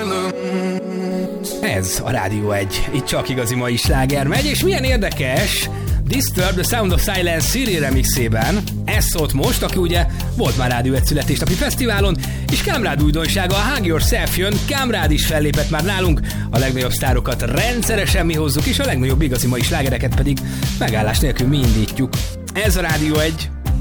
Ez a Rádió 1, itt csak igazi mai sláger megy, és milyen érdekes, Disturbed The Sound of Silence Siri remixében, ez szólt most, aki ugye volt már Rádió 1 születésnapi fesztiválon, és Kámrád újdonsága, a Hug Yourself jön, Kámrád is fellépett már nálunk, a legnagyobb sztárokat rendszeresen mi hozzuk, és a legnagyobb igazi mai slágereket pedig megállás nélkül mi indítjuk. Ez a Rádió 1.